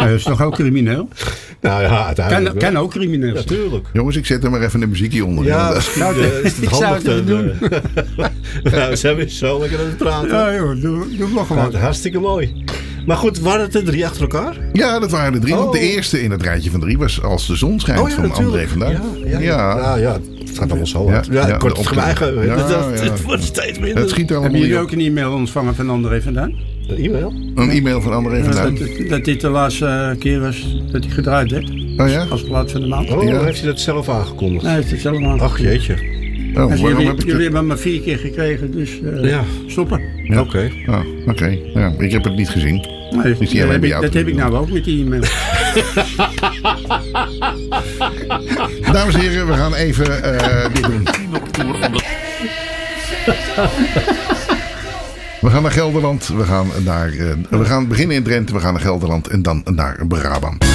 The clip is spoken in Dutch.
dat is toch ook crimineel? Nou ja, uiteindelijk Kan ook crimineel zijn. Natuurlijk. Jongens, ik zet er maar even de muziekje onder. Ja, Dat- misschien is het ik zou handig het doen. Nou, ze hebben zo lekker aan het praten. Ja joh, doe nog Nou, gewoon. hartstikke mooi. Maar goed, waren het er 3 achter elkaar? Ja, dat waren de 3. Want de Oh. eerste in het rijtje van 3 was Als de zon schijnt van André van Duin. Ja, het gaat allemaal zo hard. Ja, ja, kort de voor mij opdracht. Ja, het ja. wordt steeds minder. Het schiet er allemaal Hebben jullie niet ook een e-mail ontvangen van André vandaan? Een e-mail? op. Een e-mail van André van Duin. Dat dit de laatste keer was dat hij gedraaid werd. Oh ja? Als plaats van de maand. Oh, Ja. heeft hij dat zelf aangekondigd? Nee, hij heeft het zelf aan. Ach jeetje. Oh, Dus waarom heb ik jullie hebben hem maar 4 keer gekregen, dus Ja. stoppen. Ja. Oké. Oh, oké. Ja, ik heb het niet gezien. Nee, Is die alleen bij jou dat te heb ik doen? nou ook met die e-mail. Dames en heren, we gaan even dit doen. We gaan naar Gelderland. We gaan beginnen in Drenthe. We gaan naar Gelderland en dan naar Brabant.